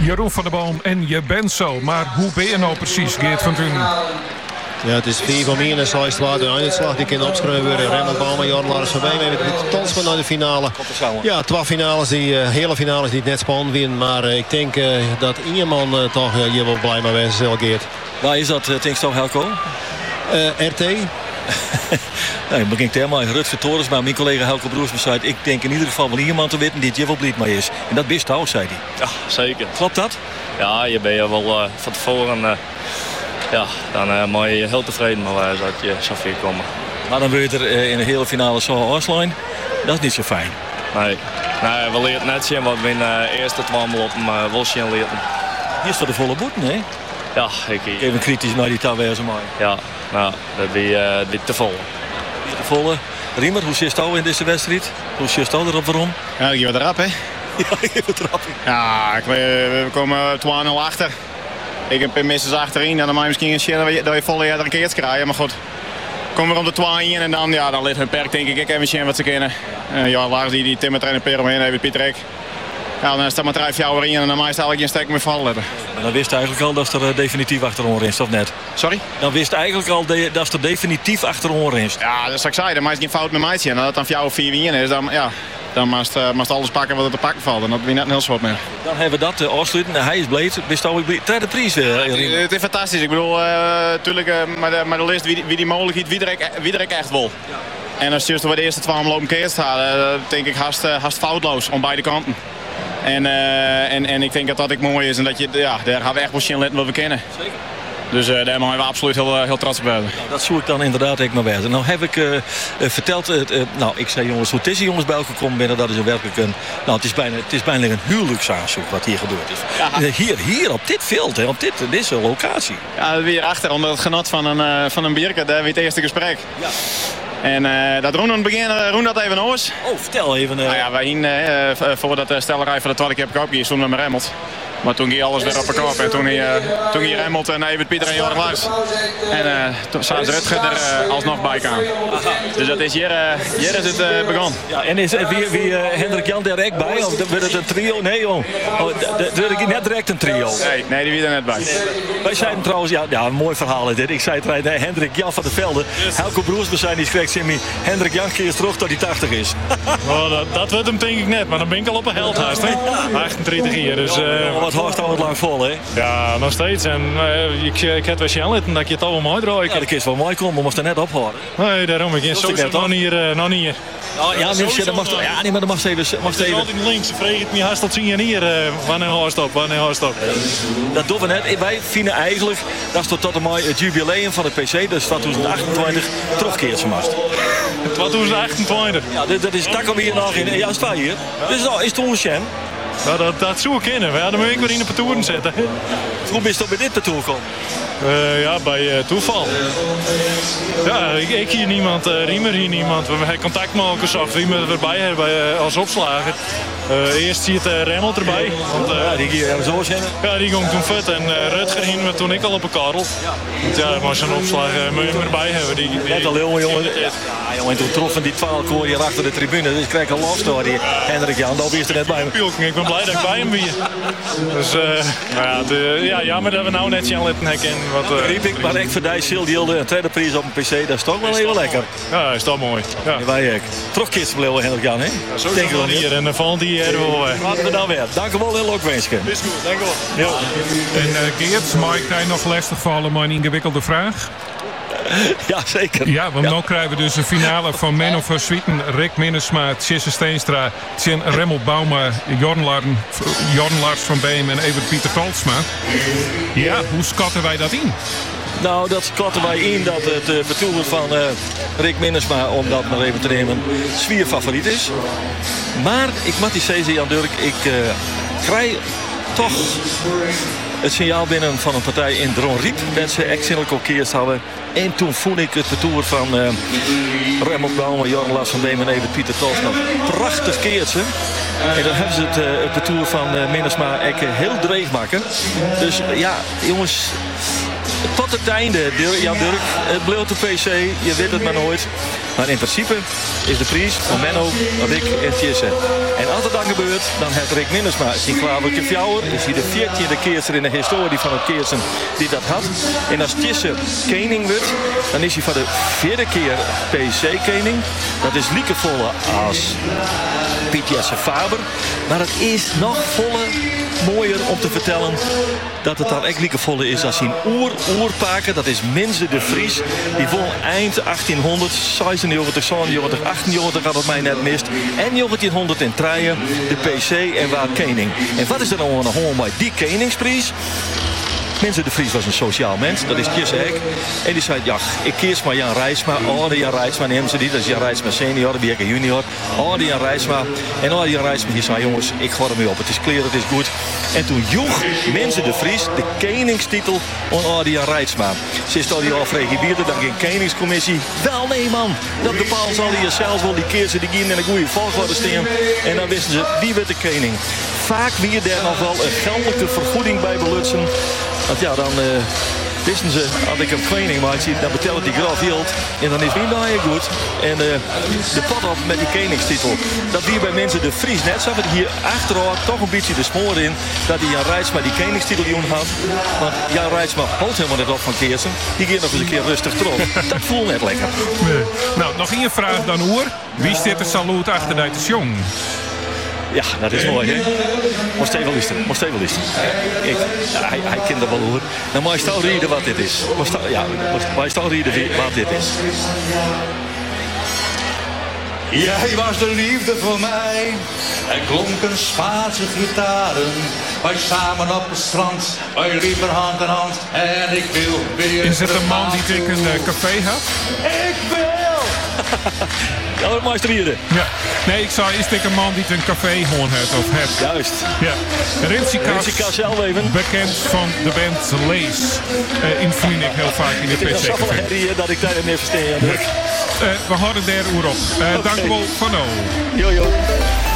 Jeroen van der Boom en je bent zo. Maar hoe ben je nou precies, Geert van Thun? Ja, het is 4 van mij en 6 de eindslag. Die kan opschrijven worden. Remmel, Bouwman, Jorn Lars van Beem. En het Tonsman naar de finale. Ja, 2 finales, hele finales die het net spannend winnen. Maar ik denk dat iemand toch hier wel blij mee wezen zal, Geert. Waar is dat, denk je toch, Helco? RT. Nee, ik begin helemaal Rutger Torens, maar mijn collega Helco Broers besluit. Ik denk in ieder geval wel iemand te weten die het wel blij mee is. En dat best toch, zei hij. Ja, zeker. Klopt dat? Ja, je bent wel van tevoren... ja, dan moet je heel tevreden mee zijn dat je zo ver komen. Maar dan wil je er in de hele finale zo afslaan. Dat is niet zo fijn. Nee, we leren net zien wat we in de eerste 12 op hem wel zien leren. Hier is voor de volle boeten, hè? Ja, ik even kritisch naar die taal mooi. Ja, nou, dat is te vol. Te volle. Riemer, hoe zit het in deze wedstrijd? Hoe zit het erop waarom? Ja, ik geef het erop, hè? Ja, ik geef het erop. Ja, we komen 2-0 achter. Ik heb minstens achterin en dan mag je misschien een shit dat je volle jaar een keer krijgen. Maar goed, komen we om de 2 in en dan ligt hun perk denk ik even zien wat ze kennen. Ja, Lars die timmer trainer per omheen, even Pieter Ek. Ja, dan staat maar 3 jaar in en dan mag je eigenlijk geen stek meer vallen hebben. Maar dan wist je eigenlijk al dat er definitief achterom is, of net? Sorry? Dan wist je eigenlijk al dat er definitief achterom is. Ja, dat is wat ik zei, dan mag je geen fout met mij zien. En dat dan voor jou of 4 in is, dan, ja, dan mag alles pakken wat er te pakken valt. En dat ben je net een heel soort meer. Dan hebben we dat afsluiten. Hij is blij. Wist al de prijs weer. Het is fantastisch. Ik bedoel, natuurlijk, maar de lijst wie die mogelijkheid, wie er echt wil. Ja. En als je dus de eerste 12 lopen keer staat, denk ik haast foutloos om beide kanten. En ik denk dat dat ook mooi is en dat je, ja, daar gaan we echt wel zien wat we kennen. Zeker. Dus daar mogen we absoluut heel trots op zijn. Nou, dat zoek ik dan inderdaad ook maar werden. Nou heb ik verteld, ik zei jongens, hoe het is die jongens bij elkaar komen binnen, dat is een werkelijk een, nou het is bijna een huwelijksaanzoek wat hier gebeurd is. Ja. Hier op dit veld, hè, op deze locatie. Ja, weer achter onder het genot van een bierke, daar weer het eerste gesprek. Ja. En dat Roen aan het begin, dat even oors. Oh, vertel even. Nou ja, wij hingen voordat de stellerij van de tweede keer op koop hier stond met mijn Remmelt. Maar toen ging alles weer op elkaar en toen ging Remmelt en even Pieter en Jorn Lars. En toen zou ze Rutger er alsnog bij kwamen. Dus dat is hier is het begonnen. Ja, en is wie Hendrik Jan direct bij? Of werd het een trio? Nee joh. Dat werd net direct een trio. Nee, die wie er net bij. Wij zeiden trouwens, ja een mooi verhaal is dit. Ik zei het Hendrik Jan van der Velde. Helco Broers, we zijn niet correct, Jimmy. Hendrik Jan keert terug tot hij 80 is. Oh, dat wordt hem denk ik net, maar dan ben ik al op een heldhuis. 38 hier, dus... Wat hoort al wat lang vol, hè? Ja, nog steeds. En ik heb waarschijnlijk dat je het allemaal mooi draait. Ja, de kist wel mooi komen, maar moest er net ophouden. Nee, daarom. Ik zo nog niet. Ja, mensen, dat mag ja, nee, maar dat mag even. Het is altijd links. Vreeg het me haast dat zien je hier. Wanneer haast op. Dat doen we net. Wij vinden eigenlijk dat is tot en met het jubileum van de PC, dus 2028, terugkeert ze mast. 2028? Ja, dat is tak alweer nog in. Ja, is het hier. Dus nou, is het ongeschend. Nou, dat zou ik kennen. Ja, dan moet ik weer in de patouren zetten. Hoe ben je toch bij dit patoer gekomen? Ja, bij toeval. Ja, ik hier niemand, Riemer hier niemand. We hebben contact met elkaar zocht. Riemer erbij hebben als opslager. Eerst zie je het Remmelt erbij. Want, die zo zijn. Ja, die ging toen vet. En Rutger ging toen ik al op een karrel. Ja, maar zo'n opslager moet je hem erbij hebben. Net al heel jongen. Ja, jongen, toen troffen die 12 koor hier achter de tribune. Dus ik krijg een love story. Hendrik Jan, dat is er net bij me. Ik ben blij dat ik bij hem ben. Dus jammer dat we nou net Jan Litten herkennen. Riep ik, maar ik verdij Sildielde een tweede prijs op een PC, dat is toch wel even lekker. Ja, is toch mooi. Ja. Wij ook. Terugkist bleven Hendrik Jan, hè? Ja, zo denk ik wel hier en dan valt die er wel weg. Laten we dan weer. Dank u wel heel ook wensen. Is goed, dank u wel. Ja. En Geert, mag ik daar nog lastig vallen, maar een ingewikkelde vraag? Ja, zeker. Ja, want nu krijgen we dus de finale van Men of Swieten, Rick Minnesma, Tjesse Steenstra, Tjen Remmel Bauma, Jorn Lars van Beem en Evert Pieter Talsma. Ja, hoe schatten wij dat in? Nou, dat schatten wij in dat het betoelen van Rick Minnesma, om dat maar even te nemen, zwier favoriet is. Maar ik moet die zeggen, Jan Durk, ik krijg toch het signaal binnen van een partij in Dron Riep. Dat ze excellent keers hadden. En toen vond ik het betoer van Remmel Bauma, Jorn Lars van Beem en Evert Pieter Talsma prachtig keertje. En dan hebben ze het betoer van Minnesma heel dreig maken. Dus ja, jongens, tot het einde, Jan Durk. Het bleef de PC, je weet het maar nooit. Maar in principe is de prijs van Menno, Rick en Tjesse. En als het dan gebeurt, dan heeft Rick Minnesma zijn klavertje fjouwer. Is hij de 14e keerster in de historie van het keersen die dat had. En als Tjesse koning wordt, dan is hij voor de 4e keer PC-koning. Dat is liekevolle als Piet Jesse Faber. Maar het is nog volle mooier om te vertellen dat het dan echt liekevolle is als zijn oerpaken. Dat is Menze de Vries. Die won eind 1800, 96, 97, 98 had het mij net mist. En 1903 de PC en waar koning. En wat is er nou aan de hand met die koningsprijs? Menze de Vries was een sociaal mens, dat is Tjesse Hek. En die zei, ja, ik kies maar Jan Rijsma. Oh, de Jan Rijsma nemen ze die. Dat is Jan Rijsma senior, de Bieker junior. Oh, de Jan Rijsma. En oh, de Jan Rijsma, die zei, jongens, ik ga ermee op. Het is clear, het is goed. En toen joeg Menze de Vries de koningstitel aan de Jan Rijsma. Ze is al die Alfred Bierder, dan geen koningscommissie. Wel, nee man, dat bepaalt zal hij zelfs wel. Die keer ze die gingen in een goede volgorde staan. En dan wisten ze, wie werd de koning. Vaak wie er nog wel een geldelijke vergoeding bij belutsen. Want ja, dan wisten ze, als ik een koning maak, dan betelt die graf hield. En dan is wie nou heel goed. En de pot op met die koningstitel. Dat wie bij mensen de Vries net zag. Hier achteraan toch een beetje de smoor in. Dat die Jan Rijsma die koningstitel had. Want Jan Rijsma houdt helemaal net op van Keersen. Die ging nog eens een keer rustig terug. Dat voelt net lekker. Nee. Nou, nog één vraag dan hoor. Wie zit de saluut achter de jong? Ja, dat is mooi, hè? Moest even luisteren. Hij kent er wel hoor. Dan moet je stel rieden wat dit is. Moet je stel rieden wat dit is. Jij was de liefde voor mij. Er klonken Spaanse gitaren. Wij samen op het strand. Wij liepen hand in hand. En ik wil weer. Is het een man die ik een café had? Ik wil! Ja, dat mag je rieden. Ja. Nee, ik zei, is dit een man die een café gewoon heeft of hebt? Juist. Ja. Rinsikas zelf even. Bekend van de band Lees. Invlieg ik heel vaak in de Het is PC-café. zoveel herrie dat ik daar niet meer versteer. We houden daar oer op. Dank u wel, Van O. Jo.